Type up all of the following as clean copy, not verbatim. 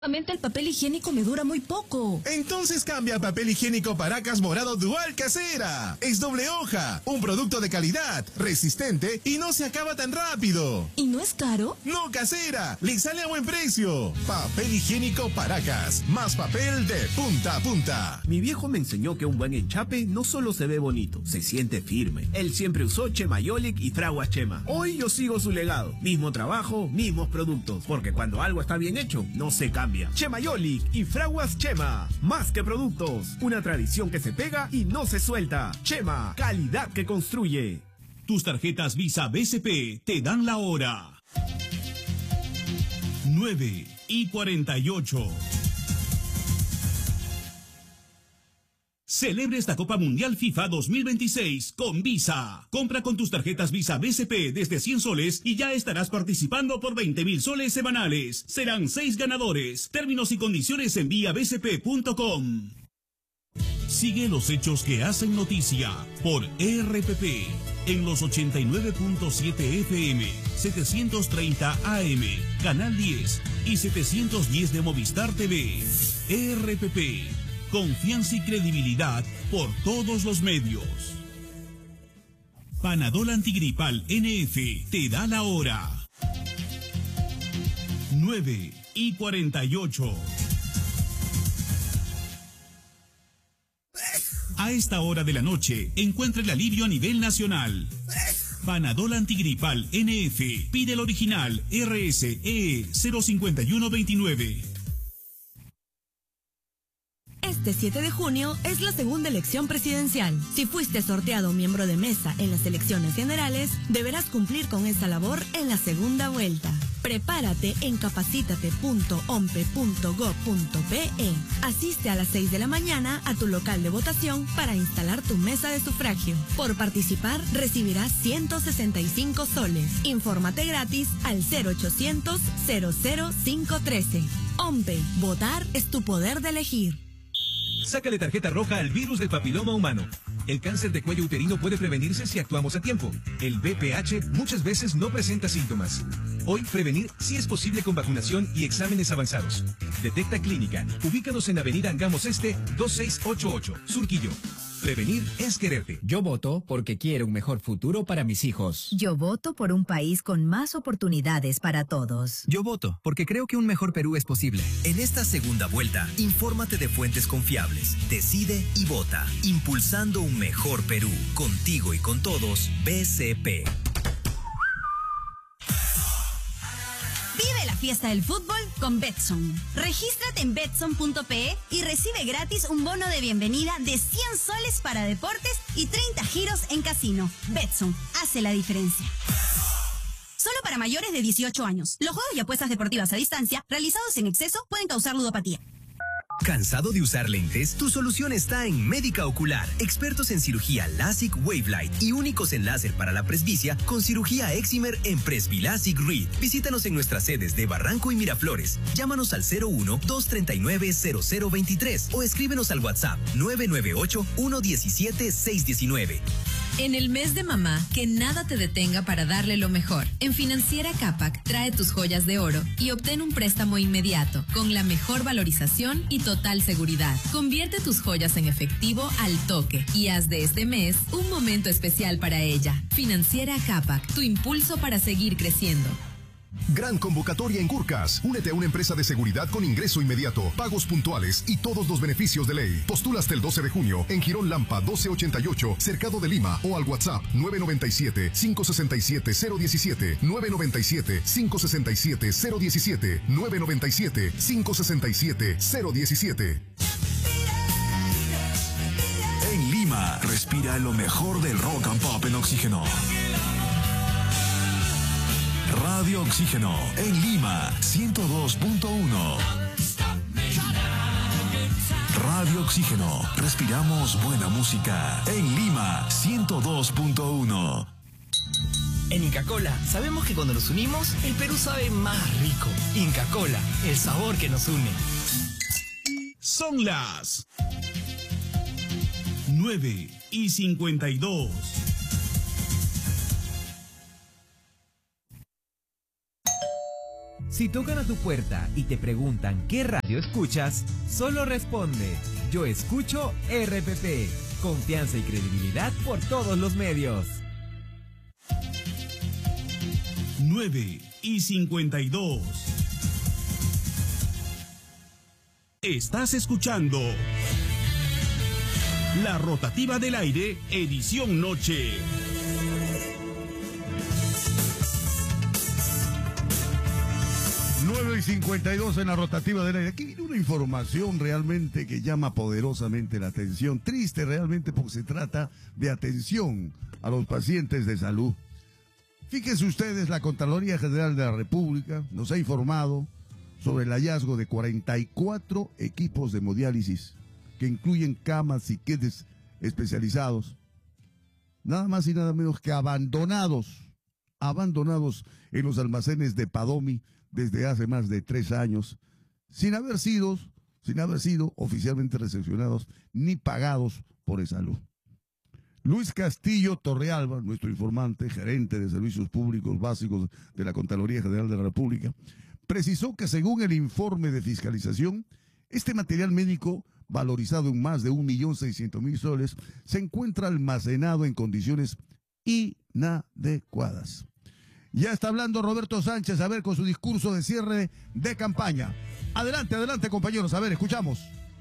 El papel higiénico me dura muy poco. Entonces cambia a papel higiénico Paracas Morado Dual Casera. Es doble hoja, un producto de calidad, resistente y no se acaba tan rápido. ¿Y no es caro? No, Casera, le sale a buen precio. Papel higiénico Paracas, más papel de punta a punta. Mi viejo me enseñó que un buen enchape no solo se ve bonito, se siente firme. Él siempre usó Chemayolic y Fraguas Chema. Hoy yo sigo su legado. Mismo trabajo, mismos productos. Porque cuando algo está bien hecho, no se cambia. Chemayolic y Fraguas Chema. Más que productos. Una tradición que se pega y no se suelta. Chema, calidad que construye. Tus tarjetas Visa BCP te dan la hora. 9:48. Celebre esta Copa Mundial FIFA 2026 con Visa. Compra con tus tarjetas Visa BCP desde 100 soles y ya estarás participando por 20.000 soles semanales. Serán 6 ganadores. Términos y condiciones en viabcp.com. Sigue los hechos que hacen noticia por RPP en los 89.7 FM, 730 AM, Canal 10 y 710 de Movistar TV. RPP. Confianza y credibilidad por todos los medios. Panadol Antigripal NF te da la hora. 9:48. A esta hora de la noche, encuentra el alivio a nivel nacional. Panadol Antigripal NF. Pide el original RSE 05129. Este 7 de junio es la segunda elección presidencial. Si fuiste sorteado miembro de mesa en las elecciones generales, deberás cumplir con esa labor en la segunda vuelta. Prepárate en capacitate.ompe.go.pe. Asiste a las 6 de la mañana a tu local de votación para instalar tu mesa de sufragio. Por participar, recibirás 165 soles. Infórmate gratis al 0800 00513. OMPE. Votar es tu poder de elegir. Sácale tarjeta roja al virus del papiloma humano. El cáncer de cuello uterino puede prevenirse si actuamos a tiempo. El VPH muchas veces no presenta síntomas. Hoy, prevenir sí es posible con vacunación y exámenes avanzados. Detecta Clínica. Ubícanos en Avenida Angamos Este, 2688, Surquillo. Prevenir es quererte. Yo voto porque quiero un mejor futuro para mis hijos. Yo voto por un país con más oportunidades para todos. Yo voto porque creo que un mejor Perú es posible. En esta segunda vuelta, infórmate de fuentes confiables, decide y vota. Impulsando un mejor Perú. Contigo y con todos, BCP. Vive la fiesta del fútbol con Betson. Regístrate en betson.pe y recibe gratis un bono de bienvenida de 100 soles para deportes y 30 giros en casino. Betson hace la diferencia. Solo para mayores de 18 años. Los juegos y apuestas deportivas a distancia realizados en exceso pueden causar ludopatía. ¿Cansado de usar lentes? Tu solución está en Médica Ocular. Expertos en cirugía LASIK Wavelight y únicos en láser para la presbicia con cirugía Excimer en Presbilasic Read. Visítanos en nuestras sedes de Barranco y Miraflores. Llámanos al 01-239-0023 o escríbenos al WhatsApp 998-117-619. En el mes de mamá, que nada te detenga para darle lo mejor. En Financiera Capac, trae tus joyas de oro y obtén un préstamo inmediato, con la mejor valorización y total seguridad. Convierte tus joyas en efectivo al toque y haz de este mes un momento especial para ella. Financiera Capac, tu impulso para seguir creciendo. Gran convocatoria en Curcas. Únete a una empresa de seguridad con ingreso inmediato, pagos puntuales y todos los beneficios de ley. Postula hasta el 12 de junio en Girón Lampa 1288, Cercado de Lima, o al WhatsApp 997-567-017, 997-567-017, 997-567-017. En Lima, respira lo mejor del rock and pop en oxígeno. Radio Oxígeno, en Lima, 102.1. Radio Oxígeno, respiramos buena música. En Lima, 102.1. En Inca Kola sabemos que cuando nos unimos, el Perú sabe más rico. Inca Kola, el sabor que nos une. Son las 9:52. Si tocan a tu puerta y te preguntan qué radio escuchas, solo responde: yo escucho RPP. Confianza y credibilidad por todos los medios. 9:52. Estás escuchando La Rotativa del Aire, edición noche. Y 52 en La Rotativa del Aire. Aquí viene una información realmente que llama poderosamente la atención. Triste realmente porque se trata de atención a los pacientes de salud. Fíjense ustedes, la Contraloría General de la República nos ha informado sobre el hallazgo de 44 equipos de hemodiálisis que incluyen camas y kits especializados. Nada más y nada menos que abandonados en los almacenes de Padomi desde hace más de 3 años, sin haber sido oficialmente recepcionados ni pagados por Esalud. Luis Castillo Torrealba, nuestro informante, gerente de Servicios Públicos Básicos de la Contraloría General de la República, precisó que según el informe de fiscalización, este material médico, valorizado en más de 1.600.000 soles, se encuentra almacenado en condiciones inadecuadas. Ya está hablando Roberto Sánchez, a ver, con su discurso de cierre de campaña. Adelante, compañeros, a ver, escuchamos.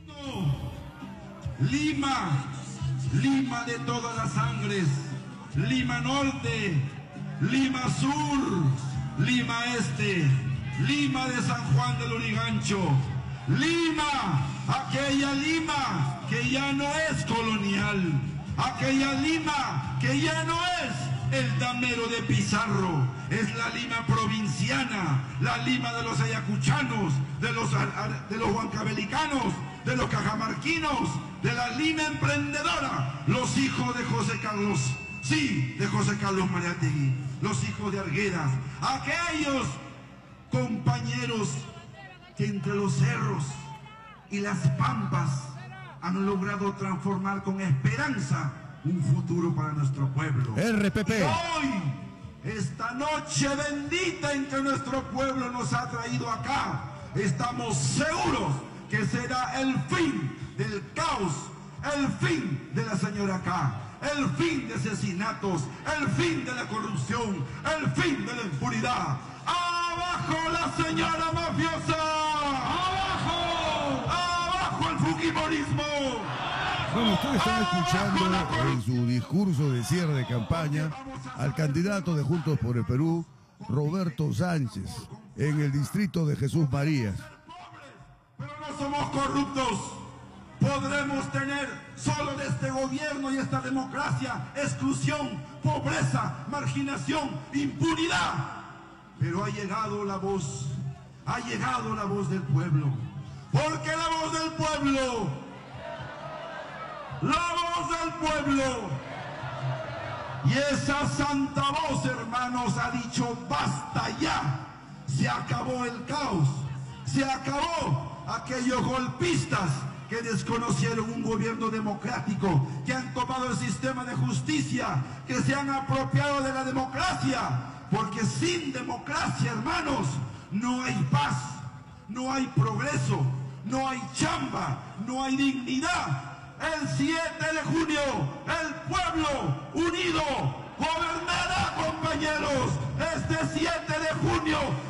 Lima de todas las sangres, Lima Norte, Lima Sur, Lima Este, Lima de San Juan del Lurigancho, Lima, aquella Lima que ya no es colonial, aquella Lima que ya no es el damero de Pizarro, es la Lima provinciana, la Lima de los ayacuchanos, de los huancavelicanos, de los cajamarquinos, de la Lima emprendedora, los hijos de José Carlos, sí, de José Carlos Mariátegui, los hijos de Arguedas, aquellos compañeros que entre los cerros y las pampas han logrado transformar con esperanza un futuro para nuestro pueblo. RPP. Y hoy, esta noche bendita en que nuestro pueblo nos ha traído acá, estamos seguros que será el fin del caos, el fin de la señora K, el fin de asesinatos, el fin de la corrupción, el fin de la impunidad. ¡Abajo la señora mafiosa! ¡Abajo! ¡Abajo el fujimorismo! Bueno, ustedes están escuchando en su discurso de cierre de campaña al candidato de Juntos por el Perú, Roberto Sánchez, en el distrito de Jesús María. Pero no somos corruptos. Podremos tener solo de este gobierno y esta democracia exclusión, pobreza, marginación, impunidad. Pero ha llegado la voz del pueblo. Porque la voz del pueblo... La voz del pueblo, y esa santa voz, hermanos, ha dicho basta ya, se acabó el caos, se acabó aquellos golpistas que desconocieron un gobierno democrático, que han tomado el sistema de justicia, que se han apropiado de la democracia, porque sin democracia, hermanos, no hay paz, no hay progreso, no hay chamba, no hay dignidad. El 7 de junio, el pueblo unido gobernará, compañeros. Este 7 de junio